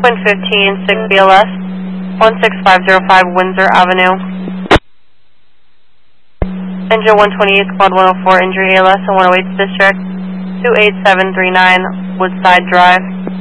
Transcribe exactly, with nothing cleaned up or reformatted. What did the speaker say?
Wind fifteen, six B L S, one six five zero five Windsor Avenue. Engine one twenty-eight, Squad one oh four, injury A L S and one oh eight District, two eight seven three nine Woodside Drive.